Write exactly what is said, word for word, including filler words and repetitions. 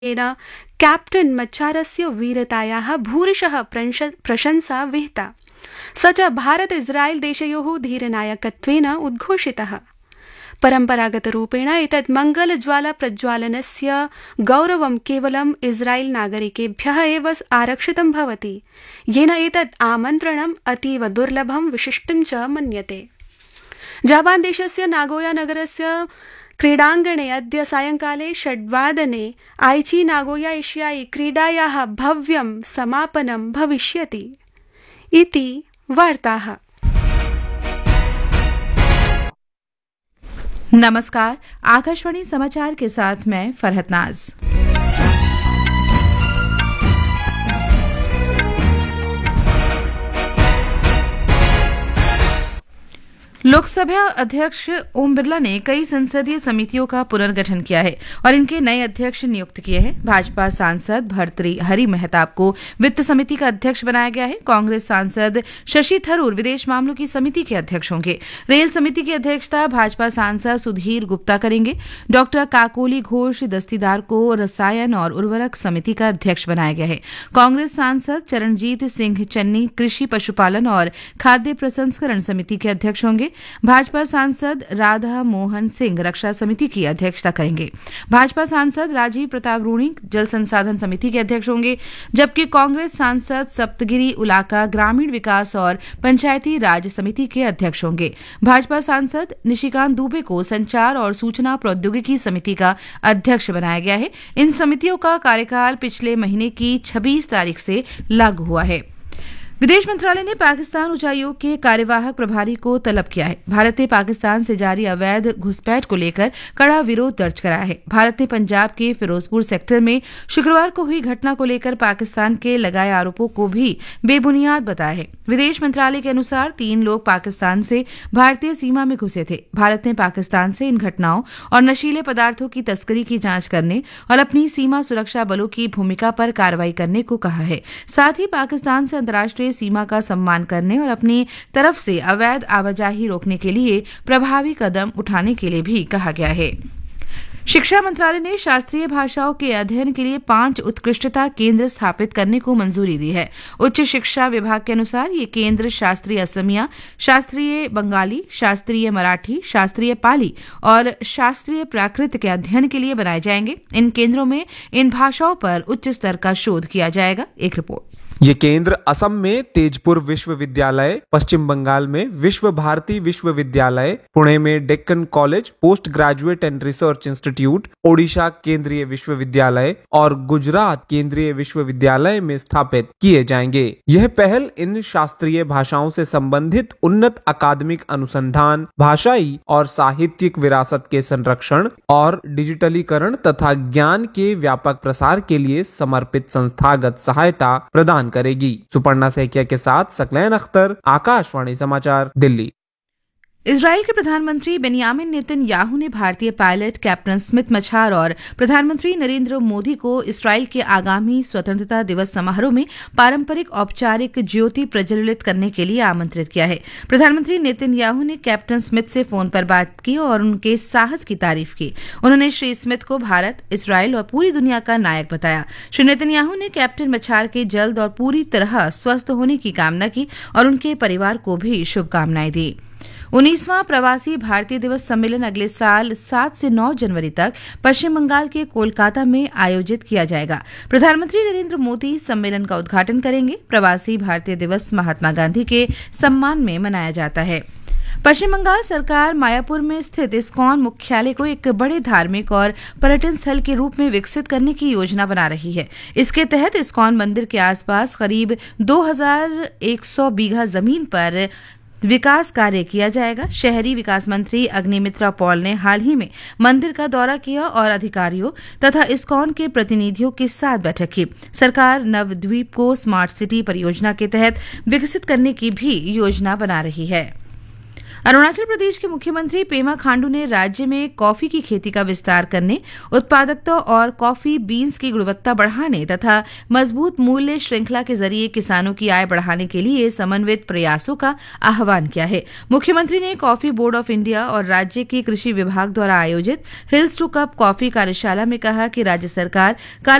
Captain मच्छारस्य वीरतायाः भूरिशः प्रशंसा विहिता। स च भारत इस्रायेल देशयोः धीरनायकत्वेन उद्घोषितः। परम्परागतरूपेण एतत् मङ्गलज्वाला प्रज्वालनस्य गौरवं केवलम् इस्रायेल नागरिकेभ्यः एव आरक्षितं भवति, येन एतत् आमन्त्रणम् अतीव दुर्लभं विशिष्टं च मन्यते। जापान देशस्य नागोया नगरस्य क्रीडाङ्गणे अद्य सायंकाले षड्वादने आइची नागोया एशियाई क्रीडायाः भव्यं समापनं भविष्यति इति वार्ताः। नमस्कार, आकाशवाणी समाचार के साथ मैं फरहत नाज। लोकसभा अध्यक्ष ओम बिरला ने कई संसदीय समितियों का पुनर्गठन किया है और इनके नए अध्यक्ष नियुक्त किए हैं। भाजपा सांसद भर्तृहरि मेहताब को वित्त समिति का अध्यक्ष बनाया गया है। कांग्रेस सांसद शशि थरूर विदेश मामलों की समिति के अध्यक्ष होंगे। रेल समिति की अध्यक्षता भाजपा सांसद सुधीर गुप्ता करेंगे। डॉक्टर काकोली घोष दस्तीदार को रसायन और उर्वरक समिति का अध्यक्ष बनाया गया है। कांग्रेस सांसद चरणजीत सिंह चन्नी कृषि पशुपालन और खाद्य प्रसंस्करण समिति के अध्यक्ष होंगे। भाजपा सांसद राधा मोहन सिंह रक्षा समिति की अध्यक्षता करेंगे। भाजपा सांसद राजीव प्रताप रूणी जल संसाधन समिति के अध्यक्ष होंगे, जबकि कांग्रेस सांसद सप्तगिरी उलाका ग्रामीण विकास और पंचायती राज समिति के अध्यक्ष होंगे। भाजपा सांसद निशिकांत दुबे को संचार और सूचना प्रौद्योगिकी समिति का अध्यक्ष बनाया गया है। इन समितियों का कार्यकाल पिछले महीने की छब्बीस तारीख से लागू हुआ है। विदेश मंत्रालय ने पाकिस्तान उच्चायोग के कार्यवाहक प्रभारी को तलब किया है। भारत ने पाकिस्तान से जारी अवैध घुसपैठ को लेकर कड़ा विरोध दर्ज कराया है। भारत ने पंजाब के फिरोजपुर सेक्टर में शुक्रवार को हुई घटना को लेकर पाकिस्तान के लगाए आरोपों को भी बेबुनियाद बताया है। विदेश मंत्रालय के अनुसार तीन लोग पाकिस्तान से भारतीय सीमा में घुसे थे। भारत ने पाकिस्तान से इन घटनाओं और नशीले पदार्थों की तस्करी की जांच करने और अपनी सीमा सुरक्षा बलों की भूमिका पर कार्रवाई करने को कहा है। साथ ही पाकिस्तान से अंतर्राष्ट्रीय सीमा का सम्मान करने और अपनी तरफ से अवैध आवाजाही रोकने के लिए प्रभावी कदम उठाने के लिए भी कहा गया है। शिक्षा मंत्रालय ने शास्त्रीय भाषाओं के अध्ययन के लिए पांच उत्कृष्टता केंद्र स्थापित करने को मंजूरी दी है। उच्च शिक्षा विभाग के अनुसार ये केंद्र शास्त्रीय असमिया, शास्त्रीय बंगाली, शास्त्रीय मराठी, शास्त्रीय पाली और शास्त्रीय प्राकृत के अध्ययन के लिए बनाए जाएंगे। इन केंद्रों में इन भाषाओं पर उच्च स्तर का शोध किया जाएगा। एक रिपोर्ट। ये केंद्र असम में तेजपुर विश्वविद्यालय, पश्चिम बंगाल में विश्व भारती विश्वविद्यालय, पुणे में Deccan college post graduate and research institute, Odisha केंद्रीय विश्वविद्यालय और गुजरात केंद्रीय विश्वविद्यालय में स्थापित किए जाएंगे। यह पहल इन शास्त्रीय भाषाओं से संबंधित उन्नत अकादमिक अनुसंधान, भाषाई और साहित्यिक विरासत के संरक्षण और डिजिटलीकरण तथा ज्ञान के व्यापक प्रसार के लिए समर्पित संस्थागत सहायता प्रदान करेगी। सुपर्णा सैकिया के साथ सकलैन अख्तर, आकाशवाणी समाचार, दिल्ली। इजराइल के प्रधानमंत्री बेनियामिन नेतन्याहू ने भारतीय पायलट कैप्टन स्मिथ मछार और प्रधानमंत्री नरेंद्र मोदी को इजराइल के आगामी स्वतंत्रता दिवस समारोह में पारंपरिक औपचारिक ज्योति प्रज्वलित करने के लिए आमंत्रित किया है। प्रधानमंत्री नेतन्याहू ने कैप्टन स्मिथ से फोन पर बात की और उनके साहस की तारीफ की। उन्होंने श्री स्मिथ को भारत, इजराइल और पूरी दुनिया का नायक बताया। श्री नेतन्याहू ने कैप्टन मछार के जल्द और पूरी तरह स्वस्थ होने की कामना की और उनके परिवार को भी शुभकामनाएं दी। उन्नीसवां प्रवासी भारतीय दिवस सम्मेलन अगले साल सात से नौ जनवरी तक पश्चिम बंगाल के कोलकाता में आयोजित किया जाएगा। प्रधानमंत्री नरेंद्र मोदी सम्मेलन का उद्घाटन करेंगे। प्रवासी भारतीय दिवस महात्मा गांधी के सम्मान में मनाया जाता है। पश्चिम बंगाल सरकार मायापुर में स्थित इस्कॉन मुख्यालय को एक बड़े धार्मिक और पर्यटन स्थल के रूप में विकसित करने की योजना बना रही है। इसके तहत इस्कॉन मंदिर के आसपास करीब दो हजार एक सौ बीघा जमीन पर विकास कार्य किया जाएगा। शहरी विकास मंत्री अग्निमित्रा पॉल ने हाल ही में मंदिर का दौरा किया और अधिकारियों तथा इस्कॉन के प्रतिनिधियों के साथ बैठक की। सरकार नवद्वीप को स्मार्ट सिटी परियोजना के तहत विकसित करने की भी योजना बना रही है। अरुणाचल प्रदेश के मुख्यमंत्री पेमा खांडू ने राज्य में कॉफी की खेती का विस्तार करने, उत्पादकता और कॉफी बीन्स की गुणवत्ता बढ़ाने तथा मजबूत मूल्य श्रृंखला के जरिए किसानों की आय बढ़ाने के लिए समन्वित प्रयासों का आह्वान किया है। मुख्यमंत्री ने कॉफी बोर्ड ऑफ इंडिया और राज्य के कृषि विभाग द्वारा आयोजित हिल्स टू कप कॉफी कार्यशाला में कहा कि राज्य सरकार